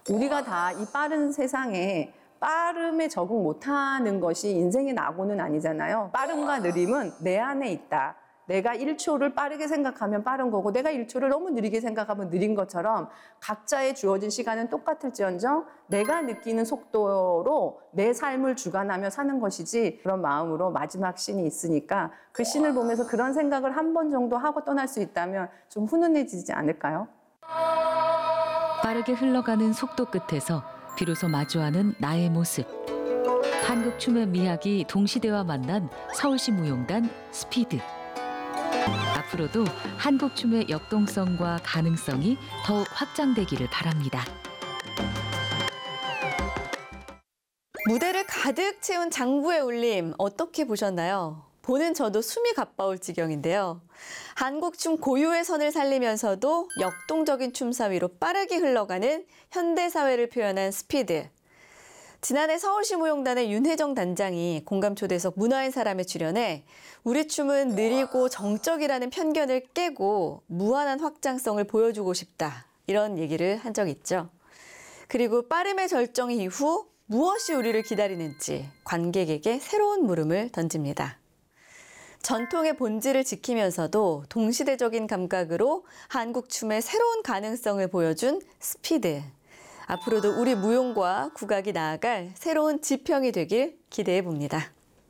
우리가 다 이 빠른 세상에 빠름에 적응 못하는 것이 인생의 낙오는 아니잖아요. 빠름과 느림은 내 안에 있다. 내가 1초를 빠르게 생각하면 빠른 거고 내가 1초를 너무 느리게 생각하면 느린 것처럼 각자의 주어진 시간은 똑같을지언정 내가 느끼는 속도로 내 삶을 주관하며 사는 것이지, 그런 마음으로 마지막 씬이 있으니까 그 씬을 보면서 그런 생각을 한 번 정도 하고 떠날 수 있다면 좀 훈훈해지지 않을까요? 빠르게 흘러가는 속도 끝에서 비로소 마주하는 나의 모습. 한국 춤의 미학이 동시대와 만난 서울시 무용단 스피드. 앞으로도 한국 춤의 역동성과 가능성이 더욱 확장되기를 바랍니다. 무대를 가득 채운 장구의 울림 어떻게 보셨나요? 보는 저도 숨이 가빠올 지경인데요. 한국 춤 고유의 선을 살리면서도 역동적인 춤사위로 빠르게 흘러가는 현대사회를 표현한 스피드. 지난해 서울시 무용단의 윤혜정 단장이 공감초대석 문화인 사람에 출연해 우리 춤은 느리고 정적이라는 편견을 깨고 무한한 확장성을 보여주고 싶다, 이런 얘기를 한 적 있죠. 그리고 빠름의 절정 이후 무엇이 우리를 기다리는지 관객에게 새로운 물음을 던집니다. 전통의 본질을 지키면서도 동시대적인 감각으로 한국 춤의 새로운 가능성을 보여준 스피드. 앞으로도 우리 무용과 국악이 나아갈 새로운 지평이 되길 기대해 봅니다.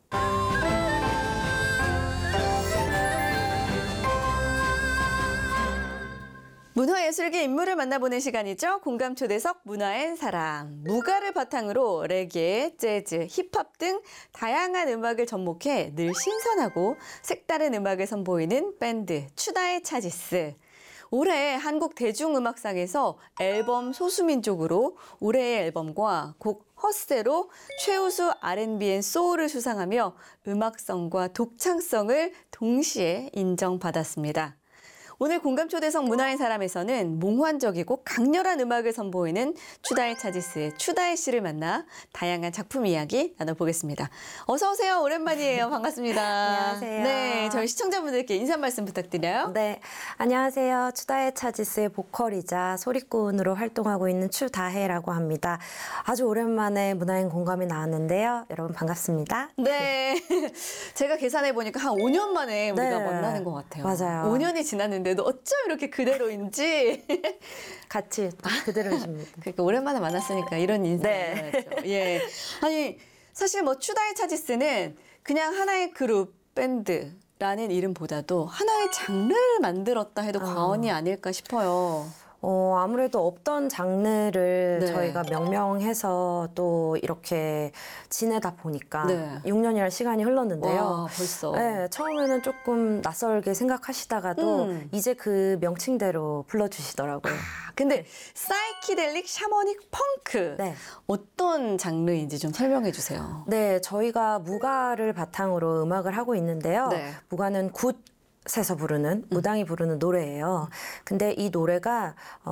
문화예술계 인물을 만나보는 시간이죠. 공감초대석 문화엔 사람. 무가를 바탕으로 레게, 재즈, 힙합 등 다양한 음악을 접목해 늘 신선하고 색다른 음악을 선보이는 밴드 추다의 차지스. 올해 한국 대중음악상에서 앨범 소수민족으로 올해의 앨범과 곡 헛새로 최우수 R&B 앤 소울을 수상하며 음악성과 독창성을 동시에 인정받았습니다. 오늘 공감초대석 문화인 사람에서는 몽환적이고 강렬한 음악을 선보이는 추다의 차지스의 추다의 씨를 만나 다양한 작품 이야기 나눠보겠습니다. 어서 오세요. 오랜만이에요. 반갑습니다. 안녕하세요. 네, 저희 시청자분들께 인사 말씀 부탁드려요. 네, 안녕하세요. 추다의 차지스의 보컬이자 소리꾼으로 활동하고 있는 추다혜라고 합니다. 아주 오랜만에 문화인 공감이 나왔는데요. 여러분 반갑습니다. 네, 제가 계산해 보니까 한 5년 만에 우리가 네. 만나는 것 같아요. 맞아요. 5년이 지났는데도 어쩜 이렇게 그대로인지. 같이 그대로이십니다. 그러니까 오랜만에 만났으니까 이런 인사 네. 나눴죠. 예. 아니, 사실 뭐 추다의 차지스는 그냥 하나의 그룹, 밴드라는 이름보다도 하나의 장르를 만들었다 해도 과언이 아닐까 싶어요. 아무래도 없던 장르를 네. 저희가 명명해서 또 이렇게 지내다 보니까 네. 6년이라는 시간이 흘렀는데요. 와, 벌써. 네, 처음에는 조금 낯설게 생각하시다가도 이제 그 명칭대로 불러주시더라고요. 근데 사이키델릭 샤머닉 펑크. 네. 어떤 장르인지 좀 설명해 주세요. 네, 저희가 무가를 바탕으로 음악을 하고 있는데요. 네. 무가는 굿에서 부르는, 무당이 부르는 노래예요. 근데 이 노래가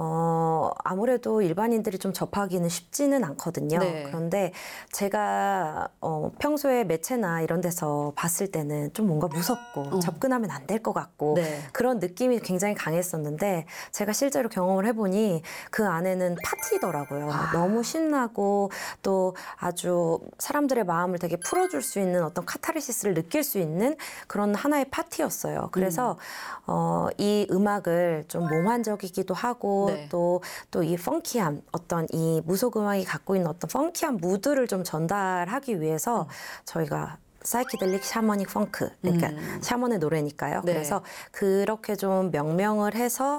아무래도 일반인들이 좀 접하기는 쉽지는 않거든요. 네. 그런데 제가 평소에 매체나 이런 데서 봤을 때는 좀 뭔가 무섭고 접근하면 안 될 것 같고 네. 그런 느낌이 굉장히 강했었는데 제가 실제로 경험을 해보니 그 안에는 파티더라고요. 너무 신나고 또 아주 사람들의 마음을 되게 풀어줄 수 있는 어떤 카타르시스를 느낄 수 있는 그런 하나의 파티였어요. 그래서 이 음악을 좀 몽환적이기도 하고 네. 또 이 펑키함, 어떤 이 무속 음악이 갖고 있는 어떤 펑키한 무드를 좀 전달하기 위해서 저희가 사이키델릭 샤머닉 펑크, 그러니까 샤먼의 노래니까요. 네. 그래서 그렇게 좀 명명을 해서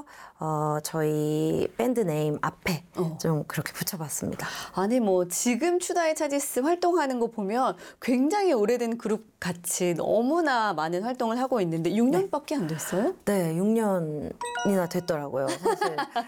저희 밴드 네임 앞에 좀 그렇게 붙여봤습니다. 아니 뭐 지금 추다의 차지스 활동하는 거 보면 굉장히 오래된 그룹 같이 너무나 많은 활동을 하고 있는데 6년밖에 안 됐어요? 네, 6년이나 됐더라고요. 사실